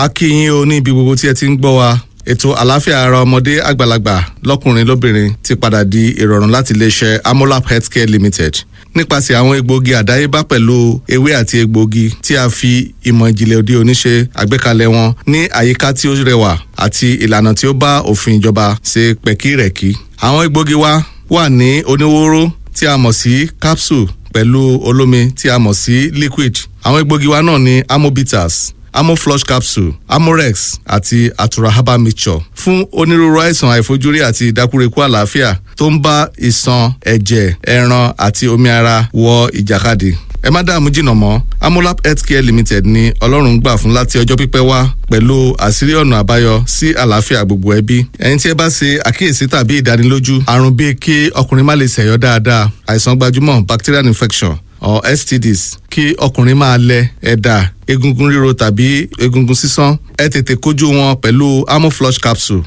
A kí yín o ní ibi gbogbo tí ẹ ti ń gbọ́ wa. Ètò àlàáfíà ara ọmọdé àgbàlagbà lọ́kùnrin lóbìnrin ti padà di ìrọ̀rùn láti iléeṣẹ́ Amolap Healthcare Limited. Nípasẹ̀ àwọn egbòogi àdáyébá pẹ̀lú ewé àti egbòogi tí a fi ìmọ̀ ìjìnlẹ̀ òde òní ṣe àgbékalẹ̀ wọn ní àyíká tí ó rẹwà àti ìlànà tí ó bá òfin ìjọba ṣe pẹ̀kírẹ̀kí. Àwọn egbòogi wa wà ní oníwóró tí a mọ̀ sí capsule pẹ̀lú olómi tí a mọ̀ sí liquid. Àwọn egbòogi wa náà ní Amobitas, Amoflush capsule, Amorex àti Atura herbal mixture fún onírúurú àìsàn àìfojúrí àti ìdákúrekú àlàáfíà tó ń bá ìṣàn, ẹ̀jẹ̀, ẹran àti omi ara wọ ìjàkadì. Ẹ má dààmú jìnnà mọ́, Amolap Healthcare Limited ni Ọlọ́run gbà fún láti ọjọ́ pípẹ́ wá pẹ̀lú àṣírí ọ̀nà àbáyọ sí àlàáfíà gbogbo ẹbí. Ẹni tí ẹ bá ṣe àkíyèsí tàbí ìdánilójú àrùn bíi kí ọkùnrin má lè ṣẹ̀yọ́ dáadáa, àìsàn gbajúmọ̀ bacterial infection or STDs, kí ọkùnrin máa lẹ ẹ̀dà, egungun ríro tàbí egungun sísán, ẹ tètè kojú wọn pẹ̀lú Amoflush capsule.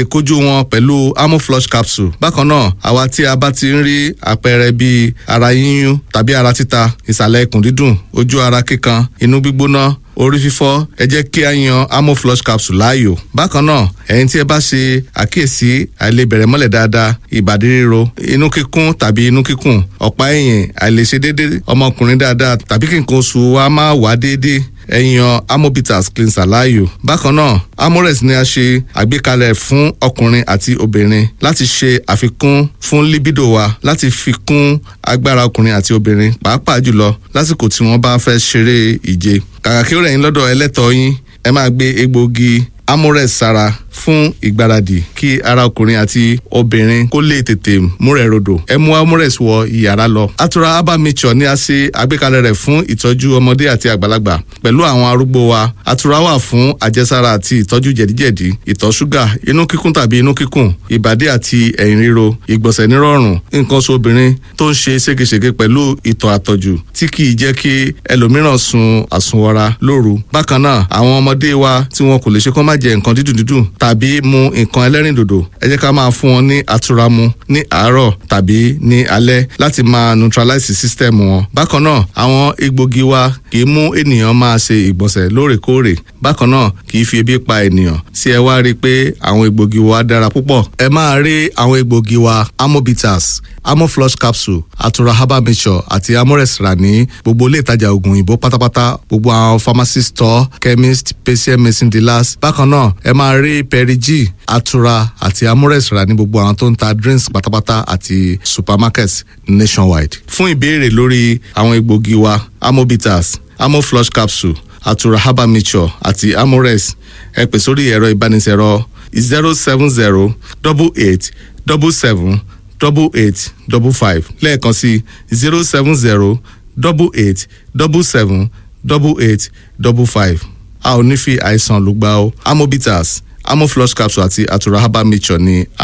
Amoflush capsule. Bákan náà, àwa tí a bá ti ń rí àpẹẹrẹ bíi ara yíyún tàbí ara títa, ìsàlẹ̀ ikùn dídùn, ojú ara kíkan, inú gbígbóná, orí fífọ́, ẹ jẹ́ kí a yan Amoflush capsule láàyò. Bákan náà, ẹ̀yin tí ẹ bá ṣe àkíyèsí àìlebẹ̀rẹ̀ mọ́lẹ̀ dáadáa, ìbàdí ríro, inú kíkún tàbí inú kíkùn, ọ̀pá ẹ̀yìn, àìlèṣe déédéé ọmọkùnrin dáadáa tàbí kí nǹkan oṣù wa máa wá déédéé, ẹ yan Amobitas cleanser láàyò. Bákan náà, Amorex ni a ṣe àgbékalẹ̀ fún ọkùnrin àti obìnrin láti ṣe àfikún fún libido wa, láti fi kún agbára ọkùnrin àti obìnrin, pàápàá jùlọ lásìkò tí wọ́n bá fẹ́ ṣeré ìje. Kàkà kí ó rẹ̀ yín lọ́dọ̀ ẹlẹ́tọ̀ọ́ yín, ẹ máa gbé egbòogi Amorex sára fún ìgbáradì kí ara ọkùnrin àti obìnrin kó lè tètè múrẹ̀ rodò. Ẹ mú Amorex wọ ìyàrá lọ. Atura herbal mixture ni a ṣe àgbékalẹ̀ rẹ̀ fún ìtọ́jú ọmọdé àti àgbàlagbà pẹ̀lú àwọn arúgbó wa. Atura wà fún àjẹsára àti ìtọ́jú jẹ̀díjẹ̀dí, ìtọ̀ ṣúgà, inú kíkún tàbí inú kíkùn, ìbàdí àti ẹ̀yìn ríro, ìgbọ̀nsẹ̀ nírọ̀rùn, nǹkan oṣù obìnrin tó ń ṣe ségesège pẹ̀lú ìtọ̀ àtọ̀jù tí kì í jẹ́ kí ẹlòmíràn sun àsunwọra lóru. Bákan náà, àwọn ọmọdé wa tí wọn kò lè ṣe kó má jẹ nǹkan dídùn tàbí mu nǹkan ẹlẹ́rìndòdò, ẹ jẹ́ ká máa fún wọn ní Atura mu ní àárọ̀ tàbí ní alẹ́ láti máa neutralize system wọn. Bákan náà, àwọn egbògi wa kì í mú ènìyàn máa ṣe ìgbọ̀nsẹ̀ lóòrèkóòrè. Bákan náà, kì í fi ebi pa ènìyàn. Ṣé ẹ wá rí i pé àwọn egbògi wa dára púpọ̀? Ẹ máa rí àwọn egbògi wa Amobitas, Amoflush capsule, Atura herbal mixture àti Amorex rà ní gbogbo ilé ìtajà oògùn òyìnbó pátápátá, gbogbo àwọn pharmacy store, chemist, patient medicine dealers. Bákan náà, ẹ máa rí Perigi, Atura àti Amorex rà ní gbogbo àwọn tó ń ta drinks pátápátá àti supermarkets nationwide. Fún ìbéèrè lórí àwọn egbògi wa Amobitas, Amoflush capsule, Atura herbal mixture àti Amorex, ẹ pè sórí ẹ̀rọ ìbánisọ̀rọ̀ 070-88-77-8855 lẹ́ẹ̀kan sí 070-88-77-8855. A ò ní fi àìsàn lùgbà o. Amobitas, Amoflush capsule àti Atura herbal mixture ni